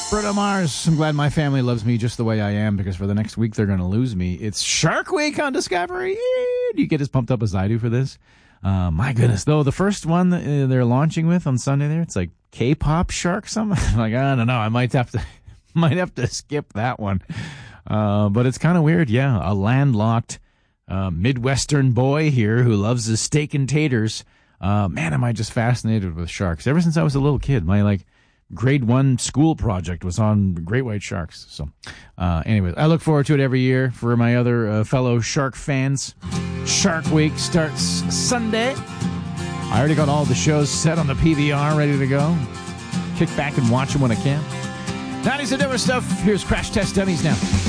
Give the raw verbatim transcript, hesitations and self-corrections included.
Bruno Mars, I'm glad my family loves me just the way I am, because for the next week they're going to lose me. It's Shark Week on Discovery. Do you get as pumped up as I do for this? Uh, my goodness, though, the first one that, uh, they're launching with on Sunday there, it's like K-pop shark something. Like, I don't know, I might have to might have to skip that one. Uh, but it's kind of weird, yeah. A landlocked uh, Midwestern boy here who loves his steak and taters. Uh, man, am I just fascinated with sharks. Ever since I was a little kid, my, like, grade one school project was on great white sharks. So, uh, anyways, I look forward to it every year for my other uh, fellow shark fans. Shark Week starts Sunday. I already got all the shows set on the P V R, ready to go. Kick back and watch them when I can. nineties and never stuff. Here's Crash Test Dummies now.